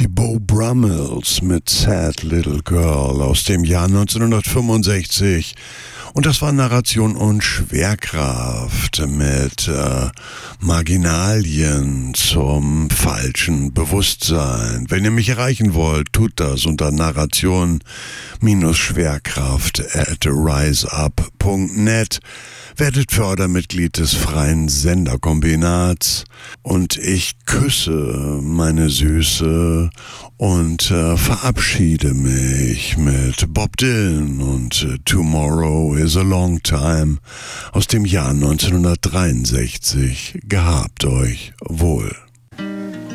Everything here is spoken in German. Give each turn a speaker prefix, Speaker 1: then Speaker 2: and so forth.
Speaker 1: Die Beau Brummels mit Sad Little Girl aus dem Jahr 1965. Und das war Narration und Schwerkraft mit Marginalien zum falschen Bewusstsein. Wenn ihr mich erreichen wollt, tut das unter narration-schwerkraft@riseup.net. Werdet Fördermitglied des freien Senderkombinats und ich küsse meine Süße und verabschiede mich mit Bob Dylan und Tomorrow is a Long Time aus dem Jahr 1963. Gehabt euch wohl.